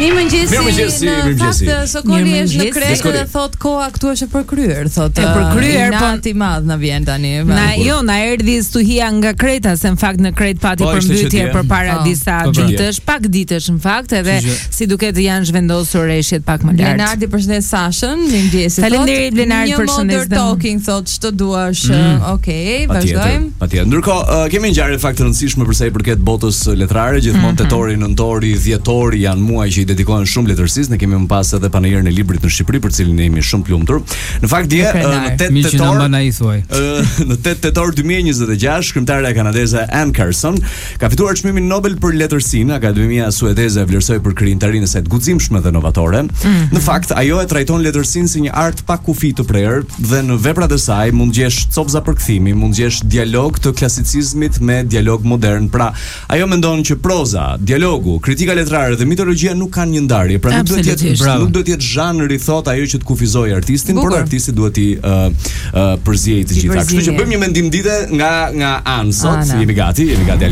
Mirëmëngjesi. Në fakt Sokoli është në Kretë dhe thot koha këtu është e përkryer, thotë. E përkryer, po nati madh na vjen tani. Na erdhi stuhia nga Kreta, se në fakt në Kretë pati përmbytje përpara disa ditësh, pak ditësh në fakt, edhe si duket janë zhvendosur rreshjet pak më lart. Lenardi përshëndet Sashën, mirëmëngjesi. Faleminderit Lenard për shëndetjen. Talking thot ç'të duash. Okej, vazhdojmë. Patjetër. Ndërkohë kemi ngjarje fakt të rëndësishme për sa i përket botës letrare, gjithmonë tetori, nëntori, dhjetori janë muaj që i dedikohen shumë letërsisë. Ne kemi më pas edhe panajërin e librit në Shqipëri, për cilin ne jemi shumë të lumtur. Në fakt dje në 8 tetor, në 8 tetor 2026, shkrimtarja kanadeze Anne Carson ka fituar çmimin Nobel për letërsinë. Akademia suedeze e vlerësoi për krijimtarinë e saj të guximshme dhe novatore. Në fakt ajo e trajton letërsinë si një art pa kufi të prerë dhe në veprat e saj mund gjesh copza përkthimi, mund gjesh dialog të klasicizmit me dialog modern. Pra, ajo mendon që proza, dialogu, kritika letrare dhe mitologjia nuk kanë një ndarje. Pra nuk duhet të jetë zhanri thot ajo që të kufizojë artistin, por artisti duhet i përziejë të gjitha. Kështu që bëjmë një mendim dite nga Anë sot. Jemi gati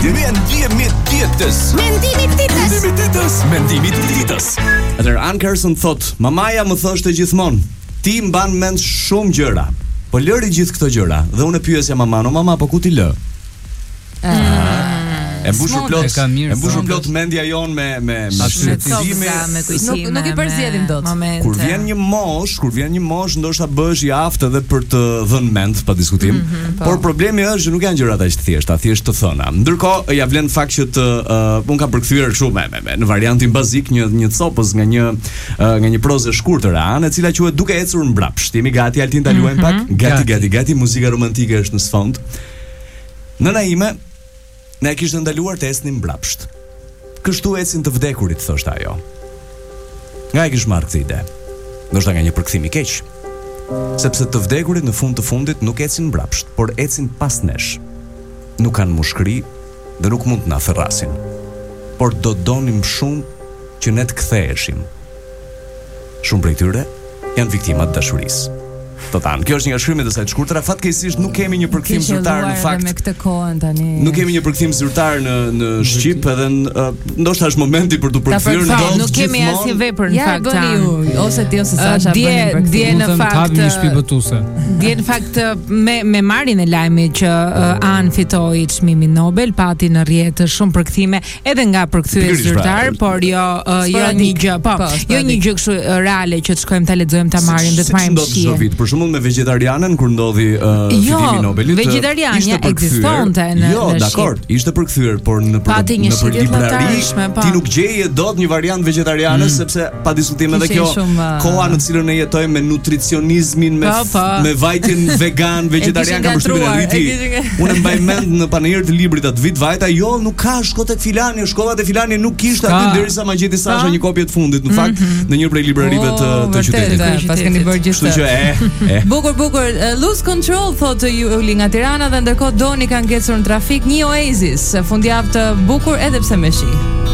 Mendimi ditës. Atëherë Anne Carson thot: "Mamaja më thoshte gjithmonë, ti mban mend shumë gjëra. Po lëri gjithë këto gjëra." Dhe unë e pyesja maman: "Mama, po ku ti lë?" E mbushur plot mendja jon me shqetësime, me kujtime. Nuk i përzjedhim dot. Kur vjen një mosh, ndoshta bëhesh i aftë edhe për të dhënë mend pa diskutim. Por problemi është që nuk janë gjërat aq të thjeshta, thjesht të thëna. Ndërkohë ja vlen fakt që un kam përkthyer kështu në variantin bazik një copës nga një prozë shkurtër e cila quhet Duke ecur mbrapsht. Jemi gati Altin ta luajmë pak? Gati, muzika romantike është në sfond. Nëna ime ne kishte ndaluar të ecnim mbrapsht. Kështu ecin të vdekurit, thoshte ajo. Nga e kish marrë këtë ide? Ndoshta nga një përkthim i keq. Sepse të vdekurit në fund të fundit nuk ecin mbrapsht, por ecin pas nesh. Nuk kanë mushkëri dhe nuk mund të na therrasin. Por do donim shumë që ne të ktheheshim. Shumë prej tyre janë viktimat dashurisë. Totan. Kjo është një nga shkrimet e saj të shkurtra. Fatkeqësisht nuk kemi një përkthim zyrtar në fakt. Me këtë kohën tani. Nuk kemi një përkthim zyrtar në shqip, edhe ndoshta është momenti për të përkthyer në dot. Nuk kemi asnjë vepër në fakt. Ose ti ose Sasha bëni përkthim. Dje në fakt me marrjen e lajmit që Anë fitoi çmimin Nobel, pati në rrjet shumë përkthime edhe nga përkthyes zyrtar, por jo një gjë, jo një gjë kështu reale që të shkojmë ta lexojmë, ta marrim dhe të marrim shije. Për shembull me vegetarianën kur ndodhi fitimi Nobelit. Vegetariania ekzistonte në dakord, ishte përkthyer, por në librari ti nuk gjeje dot një variant vegetariane sepse pa diskutim edhe kjo koha në cilën ne jetojmë me nutricionizmin, me vajtin vegan, vegetarian ka përshtypjen e rriti. Unë mbaj mend në panajër të librit atë vit vajta, jo, nuk ka, shko tek filani, shkova te filani, nuk kishte aty derisa ma gjeti Sasha një kopje të fundit në fakt në një prej librarive të qytetit. Pas keni bërë gjithë. Bukur, lose control thotë Juli nga Tirana, dhe ndërkohë Doni ka ngecur në trafik, një oasis, fundjavë të bukur edhe pse me shi.